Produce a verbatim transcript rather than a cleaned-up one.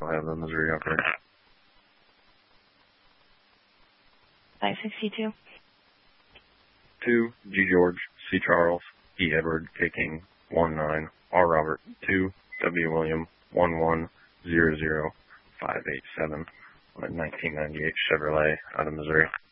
I'll have the Missouri operator. five sixty-two. two, G George, C Charles, E Edward, K King, one nine, R Robert, two, W William, one one zero zero five eight seven, nineteen ninety-eight Chevrolet out of Missouri.